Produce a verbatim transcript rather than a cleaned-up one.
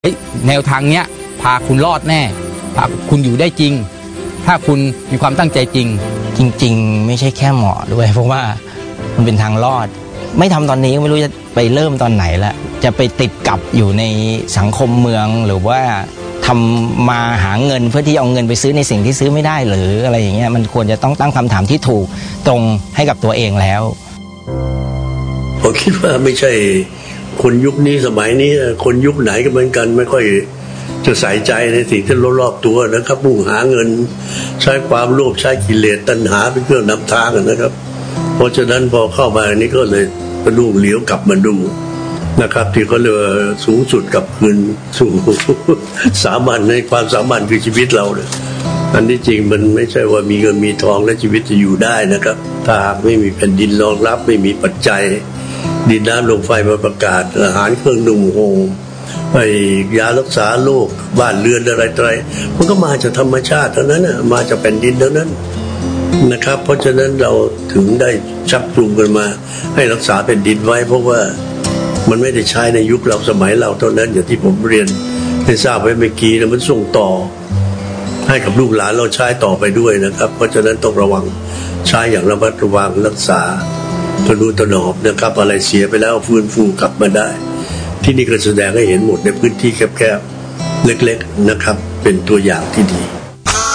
แนวทางเนี้ยพาคุณรอดแน่พาคุณอยู่ได้จริงถ้าคุณมีความตั้งใจจริงจริงๆไม่ใช่แค่เหมาะด้วยเพราะว่ามันเป็นทางรอดไม่ทำตอนนี้ก็ไม่รู้จะไปเริ่มตอนไหนละจะไปติดกับอยู่ในสังคมเมืองหรือว่าทำมาหาเงินเพื่อที่เอาเงินไปซื้อในสิ่งที่ซื้อไม่ได้หรืออะไรอย่างเงี้ยมันควรจะต้องตั้งคำถามที่ถูกตรงให้กับตัวเองแล้วผมคิดว่าไม่ใช่คนยุคนี้สมัยนี้คนยุคไหนก็เหมือนกันไม่ค่อยจะใส่ใจในสิ่งที่รอบๆตัวนะครับมุ่งหาเงินใช้ความโลภใช้กิเลสตัณหาเป็นเครื่องนำทางนะครับเพราะฉะนั้นพอเข้ามาอันนี้ก็เลยกระดูกเหลียวกลับมาดูนะครับที่เขาเรียกสูงสุดกับคืนสู่สามัญในความสามัญคือชีวิตเราเนี่ยอันที่จริงมันไม่ใช่ว่ามีเงินมีทองและชีวิตจะอยู่ได้นะครับถ้าหากไม่มีแผ่นดินรองรับไม่มีปัจจัยดินน้ำลมไฟมาประกาศอาหารเครื่องนุ่งห่มไอ้ยารักษาโรคบ้านเรือนอะไรต่ออะไรมันก็มาจากธรรมชาติเท่านั้นนะมาจากแผ่นดินเท่านั้นนะครับเพราะฉะนั้นเราถึงได้ชักจูงกันมาให้รักษาแผ่นดินไว้เพราะว่ามันไม่ได้ใช้ในยุคเราสมัยเราเท่านั้นอย่างที่ผมเรียนให้ทราบไว้เมื่อกี้นะมันส่งต่อให้กับลูกหลานเราใช้ต่อไปด้วยนะครับเพราะฉะนั้นต้องระวังใช้อย่างระมัดระวังรักษาทนุถนอมนะครับอะไรเสียไปแล้วฟื้นฟูกลับมาได้ที่นี่ก็แสดงให้เห็นหมดในพื้นที่แคบๆเล็กๆนะครับเป็นตัวอย่างที่ดี